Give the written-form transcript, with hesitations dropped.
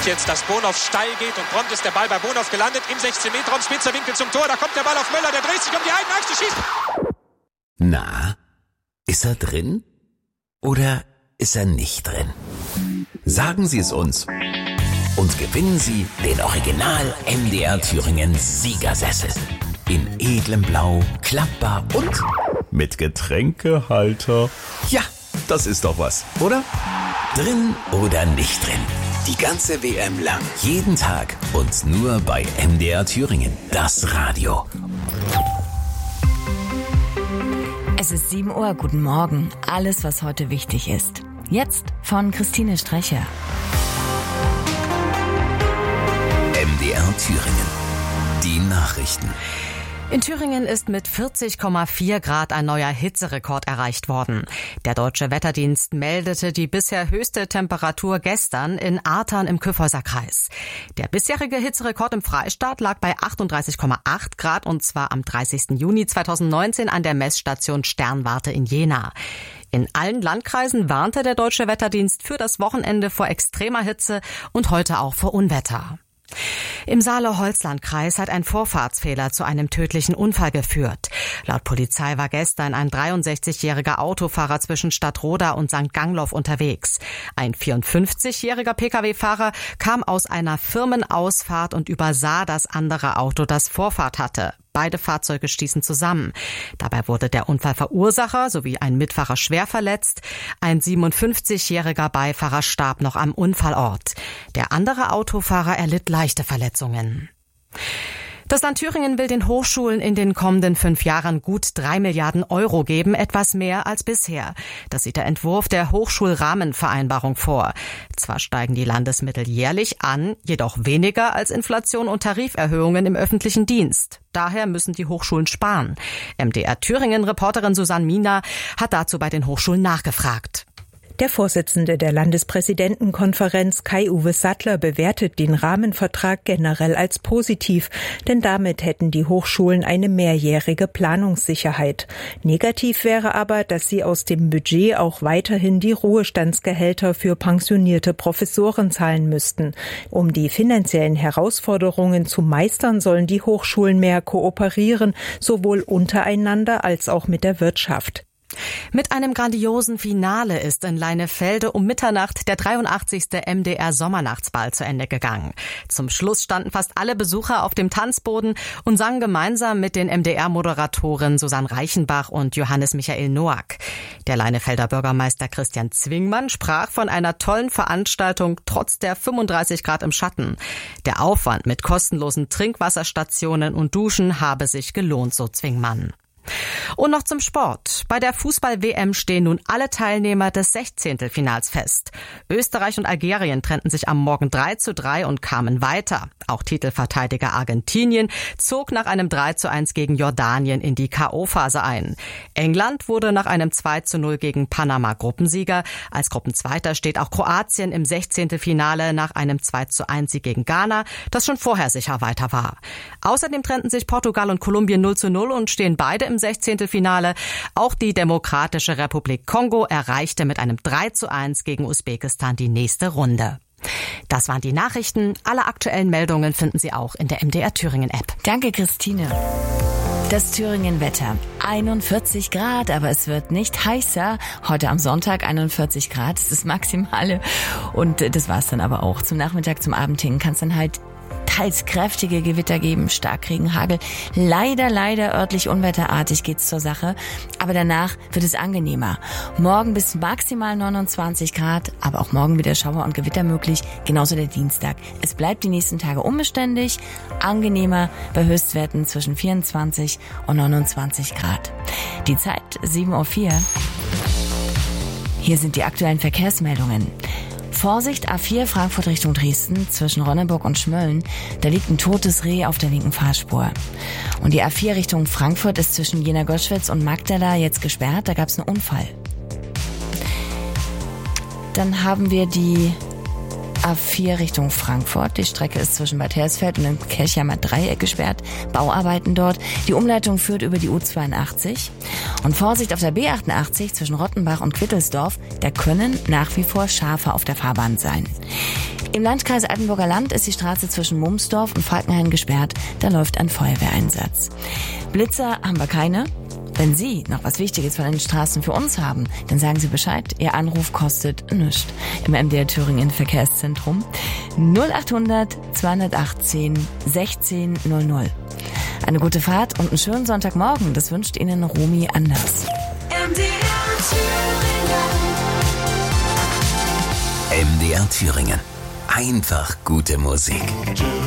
jetzt, dass Bonhoff steil geht und prompt ist der Ball bei Bonhoff gelandet im 16-Meter-Raum, spitzer Winkel zum Tor, da kommt der Ball auf Möller, der dreht sich um die eigene Achse, schießt. Na, ist er drin oder ist er nicht drin? Sagen Sie es uns und gewinnen Sie den Original MDR Thüringen Siegersessel. In edlem Blau, klappbar und mit Getränkehalter. Ja, das ist doch was, oder? Drin oder nicht drin? Die ganze WM lang, jeden Tag und nur bei MDR Thüringen, das Radio. Es ist 7 Uhr, guten Morgen. Alles, was heute wichtig ist. Jetzt von Christine Strecher. MDR Thüringen. Die Nachrichten. In Thüringen ist mit 40,4 Grad ein neuer Hitzerekord erreicht worden. Der Deutsche Wetterdienst meldete die bisher höchste Temperatur gestern in Artern im Kyffhäuser Kreis. Der bisherige Hitzerekord im Freistaat lag bei 38,8 Grad und zwar am 30. Juni 2019 an der Messstation Sternwarte in Jena. In allen Landkreisen warnte der Deutsche Wetterdienst für das Wochenende vor extremer Hitze und heute auch vor Unwetter. Im Saale-Holzland-Kreis hat ein Vorfahrtsfehler zu einem tödlichen Unfall geführt. Laut Polizei war gestern ein 63-jähriger Autofahrer zwischen Stadtroda und St. Gangloff unterwegs. Ein 54-jähriger Pkw-Fahrer kam aus einer Firmenausfahrt und übersah das andere Auto, das Vorfahrt hatte. Beide Fahrzeuge stießen zusammen. Dabei wurde der Unfallverursacher sowie ein Mitfahrer schwer verletzt. Ein 57-jähriger Beifahrer starb noch am Unfallort. Der andere Autofahrer erlitt leichte Verletzungen. Das Land Thüringen will den Hochschulen in den kommenden 5 Jahren gut 3 Milliarden Euro geben, etwas mehr als bisher. Das sieht der Entwurf der Hochschulrahmenvereinbarung vor. Zwar steigen die Landesmittel jährlich an, jedoch weniger als Inflation und Tariferhöhungen im öffentlichen Dienst. Daher müssen die Hochschulen sparen. MDR Thüringen-Reporterin Susanne Mina hat dazu bei den Hochschulen nachgefragt. Der Vorsitzende der Landespräsidentenkonferenz Kai-Uwe Sattler bewertet den Rahmenvertrag generell als positiv, denn damit hätten die Hochschulen eine mehrjährige Planungssicherheit. Negativ wäre aber, dass sie aus dem Budget auch weiterhin die Ruhestandsgehälter für pensionierte Professoren zahlen müssten. Um die finanziellen Herausforderungen zu meistern, sollen die Hochschulen mehr kooperieren, sowohl untereinander als auch mit der Wirtschaft. Mit einem grandiosen Finale ist in Leinefelde um Mitternacht der 83. MDR Sommernachtsball zu Ende gegangen. Zum Schluss standen fast alle Besucher auf dem Tanzboden und sangen gemeinsam mit den MDR-Moderatoren Susanne Reichenbach und Johannes Michael Noack. Der Leinefelder Bürgermeister Christian Zwingmann sprach von einer tollen Veranstaltung trotz der 35 Grad im Schatten. Der Aufwand mit kostenlosen Trinkwasserstationen und Duschen habe sich gelohnt, so Zwingmann. Und noch zum Sport. Bei der Fußball-WM stehen nun alle Teilnehmer des 16. Finals fest. Österreich und Algerien trennten sich am Morgen 3:3 und kamen weiter. Auch Titelverteidiger Argentinien zog nach einem 3:1 gegen Jordanien in die K.O.-Phase ein. England wurde nach einem 2:0 gegen Panama Gruppensieger. Als Gruppenzweiter steht auch Kroatien im 16. Finale nach einem 2:1 gegen Ghana, das schon vorher sicher weiter war. Außerdem trennten sich Portugal und Kolumbien 0:0 und stehen beide im 16. Finale. Auch die Demokratische Republik Kongo erreichte mit einem 3:1 gegen Usbekistan die nächste Runde. Das waren die Nachrichten. Alle aktuellen Meldungen finden Sie auch in der MDR Thüringen App. Danke, Christine. Das Thüringen-Wetter. 41 Grad, aber es wird nicht heißer. Heute am Sonntag 41 Grad, das ist das Maximale. Und das war's dann aber auch. Zum Nachmittag, zum Abend hin kann es dann halt teils kräftige Gewitter geben, Starkregen, Hagel. Leider örtlich unwetterartig geht's zur Sache. Aber danach wird es angenehmer. Morgen bis maximal 29 Grad, aber auch morgen wieder Schauer und Gewitter möglich. Genauso der Dienstag. Es bleibt die nächsten Tage unbeständig, angenehmer bei Höchstwerten zwischen 24 und 29 Grad. Die Zeit 7:04 Uhr. Hier sind die aktuellen Verkehrsmeldungen. Vorsicht, A4 Frankfurt Richtung Dresden zwischen Ronneburg und Schmölln. Da liegt ein totes Reh auf der linken Fahrspur. Und die A4 Richtung Frankfurt ist zwischen Jena-Goschwitz und Magdala jetzt gesperrt. Da gab es einen Unfall. Dann haben wir die A4 Richtung Frankfurt. Die Strecke ist zwischen Bad Hersfeld und dem Kelchheimer Dreieck gesperrt. Bauarbeiten dort. Die Umleitung führt über die U82. Und Vorsicht auf der B88 zwischen Rottenbach und Quittelsdorf. Da können nach wie vor Schafe auf der Fahrbahn sein. Im Landkreis Altenburger Land ist die Straße zwischen Mumsdorf und Falkenhain gesperrt. Da läuft ein Feuerwehreinsatz. Blitzer haben wir keine. Wenn Sie noch was Wichtiges von den Straßen für uns haben, dann sagen Sie Bescheid. Ihr Anruf kostet nichts. Im MDR Thüringen Verkehrszentrum 0800 218 1600. Eine gute Fahrt und einen schönen Sonntagmorgen. Das wünscht Ihnen Romy Anders. MDR Thüringen. Einfach gute Musik.